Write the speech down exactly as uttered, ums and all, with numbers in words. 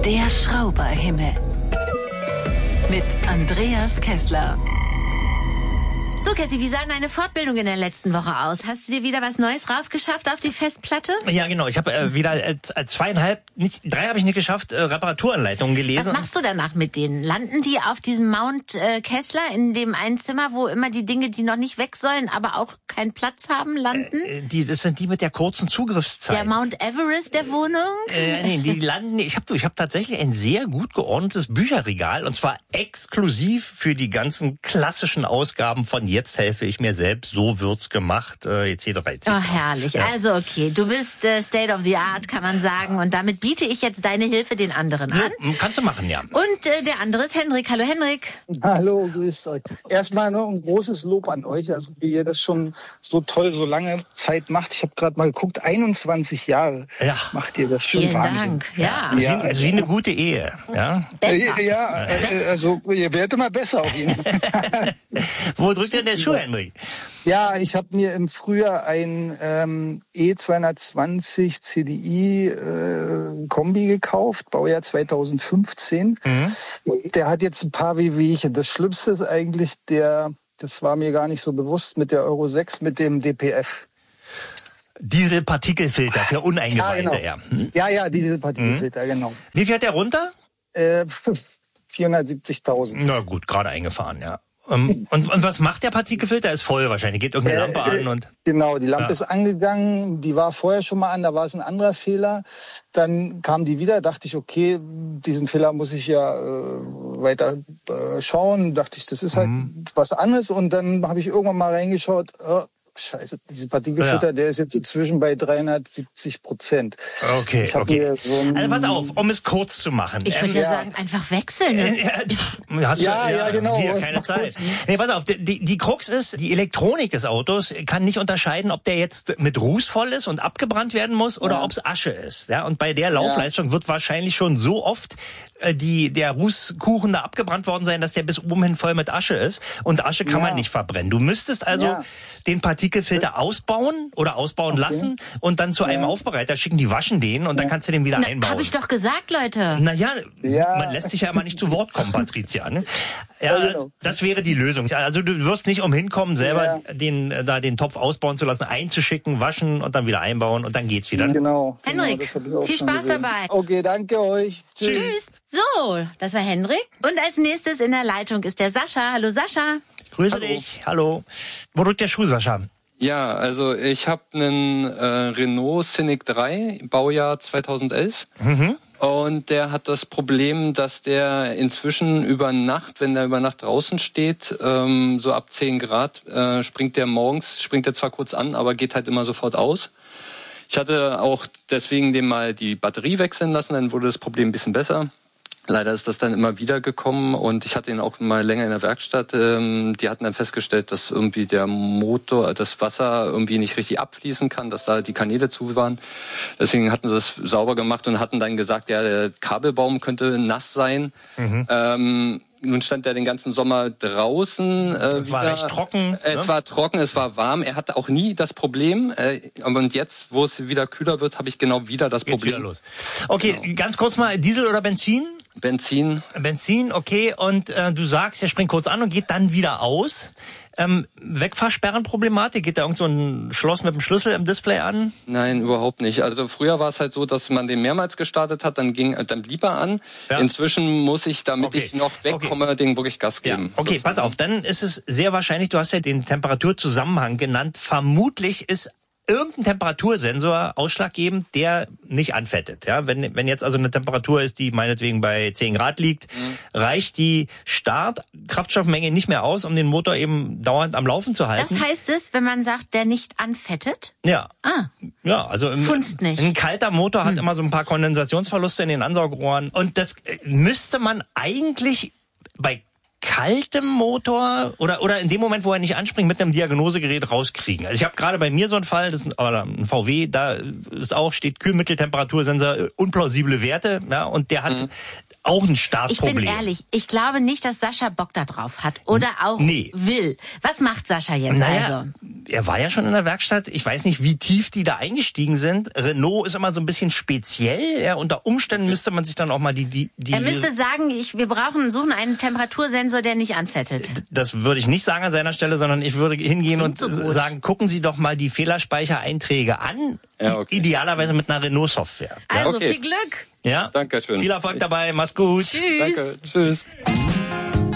Der Schrauberhimmel mit Andreas Kessler. So, Cassie, wie sah deine Fortbildung in der letzten Woche aus? Hast du dir wieder was Neues raufgeschafft auf die Festplatte? Ja, genau. Ich habe äh, wieder als, als zweieinhalb, nicht drei habe ich nicht geschafft, äh, Reparaturanleitungen gelesen. Was machst du danach mit denen? Landen die auf diesem Mount äh, Kessler in dem einen Zimmer, wo immer die Dinge, die noch nicht weg sollen, aber auch keinen Platz haben, landen? Äh, die, das sind die mit der kurzen Zugriffszeit. Der Mount Everest der Wohnung? Äh, nee, die landen. Ich habe ich hab tatsächlich ein sehr gut geordnetes Bücherregal und zwar exklusiv für die ganzen klassischen Ausgaben von Jetzt helfe ich mir selbst, so wird's gemacht, äh, et cetera et cetera. Oh, herrlich. Ja. Also, okay, du bist äh, State of the Art, kann man sagen. Und damit biete ich jetzt deine Hilfe den anderen an. So, kannst du machen, ja. Und äh, der andere ist Henrik. Hallo, Henrik. Hallo, grüßt euch. Erstmal noch ein großes Lob an euch, also wie ihr das schon so toll, so lange Zeit macht. Ich habe gerade mal geguckt, einundzwanzig Jahre ja. macht ihr das schon. Vielen Wahnsinn. Dank. Ja. Das ist, Ja, wie, das ist wie eine gute Ehe. Ja, Besser. ja äh, also ihr werdet immer besser auf jeden Fall. Wo drückt denn der Schuh, Henrik? Ja, ich habe mir im Frühjahr ein ähm, E zweihundertzwanzig C D I äh, Kombi gekauft, Baujahr zweitausendfünfzehn. Mhm. Und der hat jetzt ein paar Wehwehchen. Das Schlimmste ist eigentlich der, das war mir gar nicht so bewusst, mit der Euro sechs, mit dem D P F. Dieselpartikelfilter für Uneingeweihte, ja. Genau. Ja, hm? ja, ja, Dieselpartikelfilter, mhm. genau. Wie viel hat der runter? Äh, vierhundertsiebzigtausend. Na gut, gerade eingefahren, ja. Um, und, und was macht der Partikelfilter? Er ist voll wahrscheinlich. Geht irgendeine Lampe äh, an und... Genau, die Lampe ja. ist angegangen. Die war vorher schon mal an, da war es ein anderer Fehler. Dann kam die wieder, dachte ich, okay, diesen Fehler muss ich ja äh, weiter äh, schauen. Dachte ich, das ist halt mhm. was anderes. Und dann habe ich irgendwann mal reingeschaut, oh, Scheiße, diese Partikelfilter, ja. der ist jetzt inzwischen bei dreihundertsiebzig Prozent. Okay, ich okay. So also pass auf, um es kurz zu machen. Ich würde ähm, ja, ja sagen, einfach wechseln. Ne? Äh, hast ja, du, ja, ja, genau. Hier, keine Zeit. Nee, pass auf, die, die Krux ist, die Elektronik des Autos kann nicht unterscheiden, ob der jetzt mit Ruß voll ist und abgebrannt werden muss oder ja. ob es Asche ist. Ja, und bei der Laufleistung ja. wird wahrscheinlich schon so oft äh, die der Rußkuchen da abgebrannt worden sein, dass der bis oben hin voll mit Asche ist. Und Asche kann ja. man nicht verbrennen. Du müsstest also ja. den Partikelfilter ausbauen oder ausbauen okay. lassen und dann zu einem ja. Aufbereiter schicken, die waschen den und dann kannst du den wieder Na, einbauen. Habe ich doch gesagt, Leute. Naja, ja. man lässt sich ja immer nicht zu Wort kommen, Patricia. Ne? Ja, ja genau. Das wäre die Lösung. Also du wirst nicht umhin kommen, selber ja. den da den Topf ausbauen zu lassen, einzuschicken, waschen und dann wieder einbauen und dann geht's wieder. Genau. Henrik, genau, viel Spaß gesehen. dabei. Okay, danke euch. Tschüss. Tschüss. So, das war Henrik. Und als nächstes in der Leitung ist der Sascha. Hallo Sascha. Grüße Hallo. dich. Hallo. Wo drückt der Schuh, Sascha? Ja, also ich habe einen äh, Renault Scenic drei, Baujahr zweitausendelf. Mhm. Und der hat das Problem, dass der inzwischen über Nacht, wenn der über Nacht draußen steht, ähm, so ab zehn Grad, äh, springt der morgens, springt der zwar kurz an, aber geht halt immer sofort aus. Ich hatte auch deswegen dem mal die Batterie wechseln lassen, dann wurde das Problem ein bisschen besser. Leider ist das dann immer wieder gekommen und ich hatte ihn auch mal länger in der Werkstatt. Ähm, die hatten dann festgestellt, dass irgendwie der Motor, das Wasser irgendwie nicht richtig abfließen kann, dass da die Kanäle zu waren. Deswegen hatten sie das sauber gemacht und hatten dann gesagt, ja, der Kabelbaum könnte nass sein. Mhm. Ähm, Nun stand er den ganzen Sommer draußen. Äh, es war wieder. recht trocken. Es ne? war trocken, es war warm. Er hatte auch nie das Problem. Äh, und jetzt, wo es wieder kühler wird, habe ich genau wieder das Geht's Problem. Wieder los. Okay, genau. Ganz kurz mal, Diesel oder Benzin? Benzin. Benzin, okay. Und äh, du sagst, er springt kurz an und geht dann wieder aus. Ähm, Wegfahrsperrenproblematik, geht da irgend so ein Schloss mit dem Schlüssel im Display an? Nein, überhaupt nicht. Also früher war es halt so, dass man den mehrmals gestartet hat, dann ging, dann blieb er an. Ja. Inzwischen muss ich, damit okay. ich noch wegkomme, okay. den wirklich Gas geben. Ja. Okay, pass auf, dann ist es sehr wahrscheinlich, du hast ja den Temperaturzusammenhang genannt, vermutlich ist irgendein Temperatursensor ausschlaggebend, der nicht anfettet. Ja, wenn wenn jetzt also eine Temperatur ist, die meinetwegen bei zehn Grad liegt, mhm. reicht die Startkraftstoffmenge nicht mehr aus, um den Motor eben dauernd am Laufen zu halten. Das heißt es, wenn man sagt, der nicht anfettet? Ja. Ah. Ja, also im, Funzt nicht. ein kalter Motor hat hm. immer so ein paar Kondensationsverluste in den Ansaugrohren und das müsste man eigentlich bei kaltem Motor oder oder in dem Moment, wo er nicht anspringt, mit einem Diagnosegerät rauskriegen. Also ich habe gerade bei mir so einen Fall, das ist ein, oder ein V W, da ist auch steht Kühlmitteltemperatursensor, unplausible Werte, ja, und der hat mhm. auch ein Startproblem. Ich bin ehrlich, ich glaube nicht, dass Sascha Bock da drauf hat oder auch nee. will. Was macht Sascha jetzt naja, also? Er war ja schon in der Werkstatt. Ich weiß nicht, wie tief die da eingestiegen sind. Renault ist immer so ein bisschen speziell. Ja, unter Umständen müsste man sich dann auch mal die... die, die er müsste sagen, ich, wir brauchen suchen einen Temperatursensor, der nicht anfettet. Das würde ich nicht sagen an seiner Stelle, sondern ich würde hingehen Klingt und so sagen, gucken Sie doch mal die Fehlerspeichereinträge an. Ja, okay. Idealerweise mit einer Renault-Software. Also okay. viel Glück. Ja, Dankeschön. Viel Erfolg dabei. Mach's gut. Tschüss. Danke. Tschüss.